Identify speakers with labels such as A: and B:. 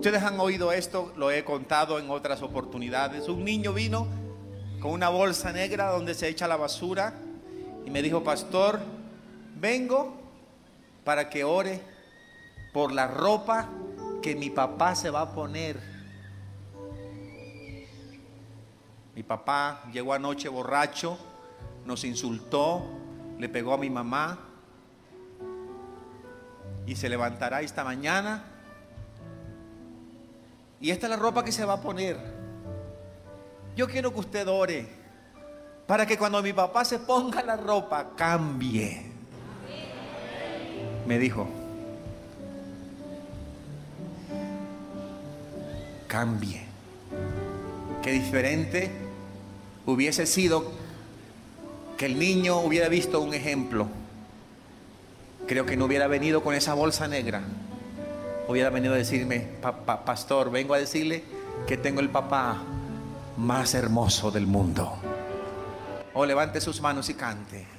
A: Ustedes han oído esto, lo he contado en otras oportunidades. Un niño vino con una bolsa negra donde se echa la basura y me dijo: pastor, vengo para que ore por la ropa que mi papá se va a poner. Mi papá llegó anoche borracho, nos insultó, le pegó a mi mamá y se levantará esta mañana y esta es la ropa que se va a poner. Yo quiero que usted ore para que cuando mi papá se ponga la ropa cambie. Me dijo: cambie. Qué diferente hubiese sido que el niño hubiera visto un ejemplo. Creo que no hubiera venido con esa bolsa negra. Hubiera venido a decirme: pastor, vengo a decirle que tengo el papá más hermoso del mundo. O levante sus manos y cante.